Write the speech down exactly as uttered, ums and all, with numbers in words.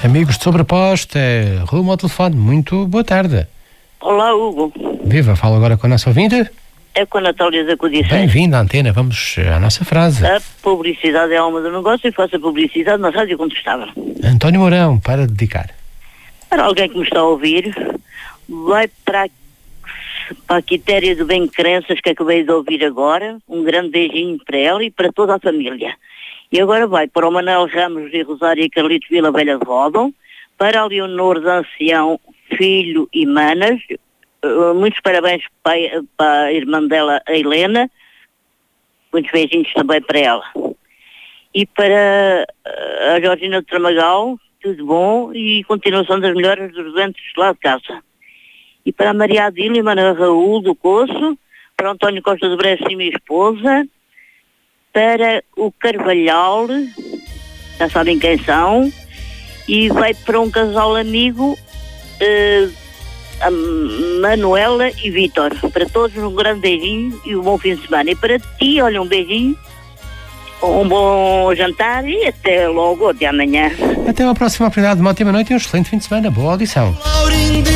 Amigos de Sobreposta, rumo ao telefone, muito boa tarde. Olá, Hugo. Viva, falo agora com a nossa ouvinte. É com a Natália da Codiceira. Bem-vindo à antena, vamos à nossa frase. A publicidade é a alma do negócio e faço a publicidade na rádio contestável. António Mourão, para dedicar. Para alguém que me está a ouvir, vai para a, para a Quitéria do Bem Crenças, que acabei de ouvir agora. Um grande beijinho para ela e para toda a família. E agora vai para o Manuel Ramos de Rosário e Carlitos Vila Velha de Rodom, para a Leonor de Ancião, filho e manas. Uh, muitos parabéns para, para a irmã dela, a Helena. Muitos beijinhos também para ela. E para uh, a Georgina de Tramagal, tudo bom e continuação das melhoras dos doentes lá de casa. E para a Maria Adília e Manuel Raul do Coço, para o António Costa do Brejo e minha esposa, para o Carvalhal, já sabem quem são, e vai para um casal amigo, uh, a Manuela e Vítor. Para todos um grande beijinho e um bom fim de semana. E para ti, olha, um beijinho, um bom jantar e até logo, até amanhã. Até à próxima oportunidade, uma ótima noite e um excelente fim de semana. Boa audição.